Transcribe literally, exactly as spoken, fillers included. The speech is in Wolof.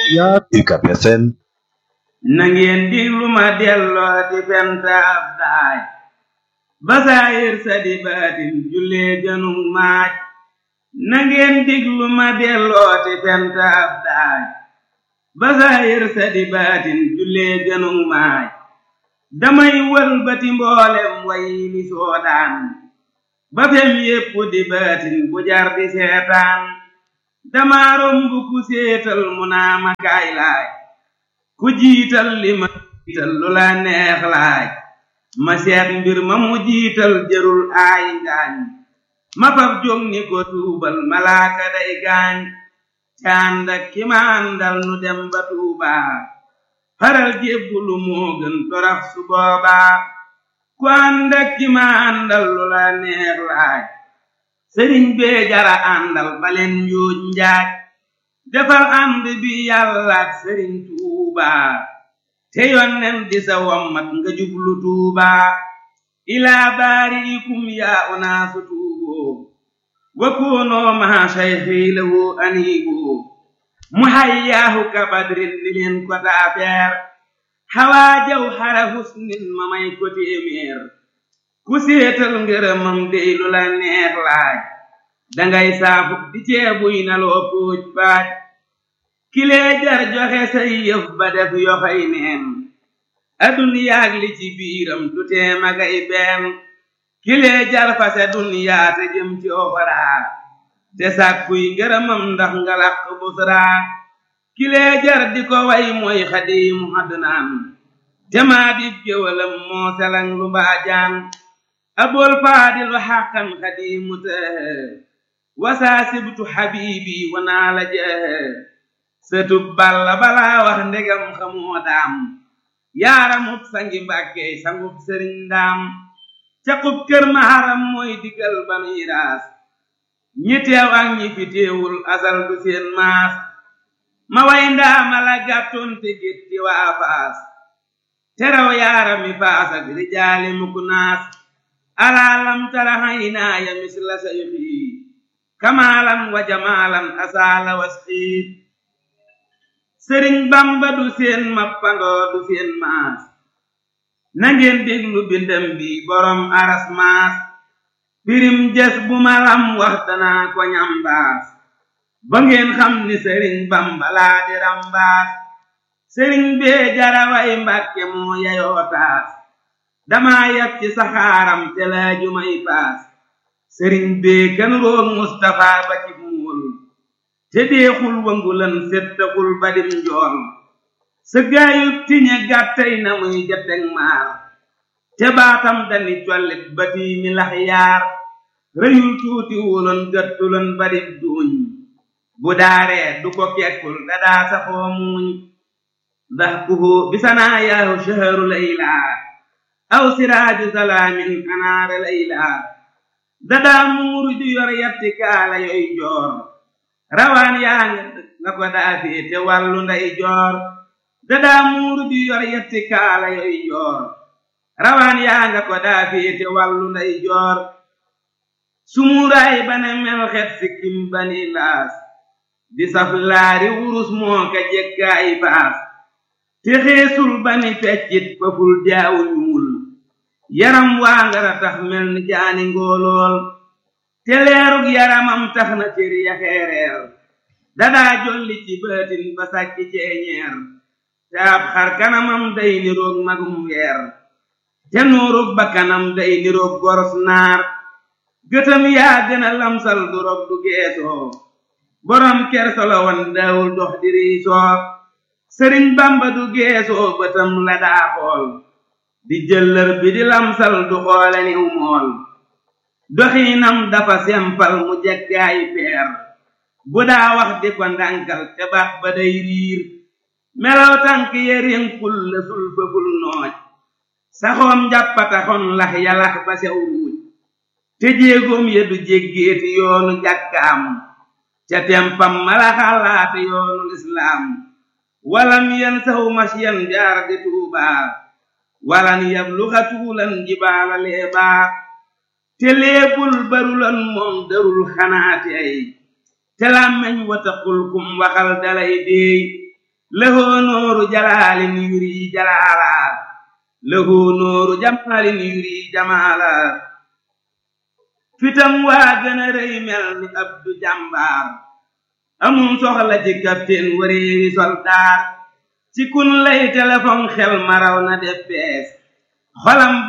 yaa U C A B F M. na ngeen diglu ma delloo di fenta ab daay basaayir sa di baatin jullee janum maaj na ngeen diglu ma delloo di fenta ab daay basaayir sa di baatin jullee janum maaj damay wëlbati mboolem way ni soodaan ba fem yépp di baatin bu jar di seetaan dama romb ku séetal mu naa ma kaay laaj ku jiital li ma jiital lu la neex laaj ma seet mbir ma mu jiital jërul aay ngaañ ma faf jóg ni ko tuubal malaaka day gaañ cànd ak ki ma àndal nu dem ba Tuubaa faral jébbulu moo gën torax su boobaa ku ànd ak ki ma àndal lu la neex laaj sëriñ bee jara àndal baleen njuuj njaaj defal ànd bi yàlla ak sëriñ Tuubaa te yonnen di sa wommat nga jublu Tuubaa ilaa baariikum yaa unaasu tuuboo wa koonoo maa sayxi lahu aniiboo mu hayyaahu ka badrin li leen ko taafeer xawaa jaw xara husnin ma may ko téeméer ku séetal ngërëmam dey lu la neex laaj dangay saafu di ceebuy na loo póoj baaj kilee jar joxe say yëf ba def yoxay neen aduniyaag li ci biiram du tee magay benn kilee jar fase duniyaa te jëm ci oxoraa te sàkkuy ngërëmam ndax nga laq busraa kilee jar di ko way mooy xadiimu adnaan te maa di géwalam moo selang lu mbaajaan abul faadilu xaqan xadiimu tëhë wasaasibtu xabiibi wanaa la jëhë sëtub balla balaa wax ndegam xamoo daam yaaramub sangi mbàkkey sangub sëriñ daam caqub kër maharam mooy digal ba miiraas ñi teew ak ñi fi teewul asal du seen maas ma way ndaama la gàttoon te gétti waa faas teraw yaarami faas ak rijaali mukk naas alaalam tara haynaaya misla sayxi kamaalan wa jamaalan asaala wasxiit sëriñ bamba du seen mappandoo du seen maas na ngeen déglu bindam bi borom aras maas pirim jes bu malam wax danaa ko ñambaas ba ngeen xam ni sëriñ bamba laa di rambaas sëriñ bee jaraway mbàkke moo yayoo taas dama yab ci saxaaram te laaju may paas sëriñ bee kan roog Mustafa ba ci muul te deexul wangulan settaxul badim njool sa gaayub tiñe gàttay na muy jateg maar te baatam dani collit bati mi lax yaar rëyul tuuti wuloon gàttuloon badib duuñ bu daaree du ko kekkul dadaa saxoo muuñ dahkuhu bisanaa yaahu shaharu laylaa aw siraaju salaamin anaara laylaa dadaa muuru ju yor yatti kaala yoy joor rawaan yaa nga ko daafee te wàllu nday joor dadaa muuru ju yor yatti kaala yoy joor rawaan yaa nga ko daafee te wàllu nday joor sumuuraay bane mel xet sikkim bani laas di saf laari wurus moo ka jekkaay baas te xeesul bani feccit faful jaawu ñuul yaram waa ngara tax mel ni jaani ngoolool te leerug yaramam tax na cër ya xeereer dadaa jolli ci baatin ba sàkki ceeñeer te ab xar kanamam day niroog magum weer te nuurug ba kanam day niroog goros naar gëtam yaa gën a lamsal du rog du geesoo borom kersolo wan daawul dox di riisoo sëriñ bamba du geesoo bëtam la daa xool di jëllër bi di lamsal du xoole niw mool doxiinam dafa sempal mu jeggaayi peer bu daa wax di ko ndànkal te baat ba day riir melaw tànk yerinkul la sul fëful nooj saxoom njàppataxon lax yalax ba sew ruuj te jéegoom ya du jéggeeti yoonu jàkkaam ca tempam mala xalaate yoonu lislaam walam yen saxu masyan jaar di Tuubaa walan yabluxa tuulan jibaala leebaa te leebul barulan moom darul xanaati ay te làmmeñ wataxul kum waxal dalay deey lahoo nooru jalaalin yuri jalaala lahoo nooru jamaalin yuri jamaala fitam waa gën a rëy mel ni abdu jàmbaar amum soxla ci capitaine wareewi soldaar ci kun lay téléphone xel maraw na def bees xolam